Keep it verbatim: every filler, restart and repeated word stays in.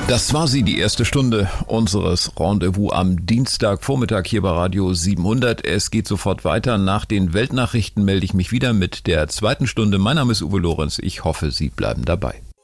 Das war sie, die erste Stunde unseres Rendezvous am Dienstagvormittag hier bei Radio siebenhundert. Es geht sofort weiter. Nach den Weltnachrichten melde ich mich wieder mit der zweiten Stunde. Mein Name ist Uwe Lorenz. Ich hoffe, Sie bleiben dabei.